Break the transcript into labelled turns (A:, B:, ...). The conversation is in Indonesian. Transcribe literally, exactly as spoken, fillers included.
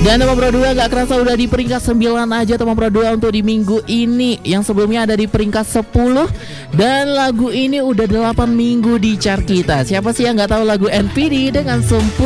A: Dan teman Pro dua gak kerasa udah di peringkat sembilan aja teman Pro dua untuk di minggu ini. Yang sebelumnya ada di peringkat sepuluh. Dan lagu ini udah delapan minggu di chart kita. Siapa sih yang gak tahu lagu N P D dengan sempurna